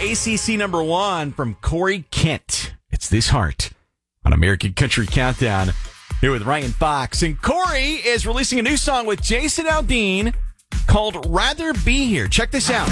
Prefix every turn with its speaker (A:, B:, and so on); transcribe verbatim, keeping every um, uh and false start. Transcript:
A: A C C number one from Corey Kent. It's This Heart on American Country Countdown. Here with Ryan Fox. And Corey is releasing a new song with Jason Aldean called Rather Be Here. Check this out.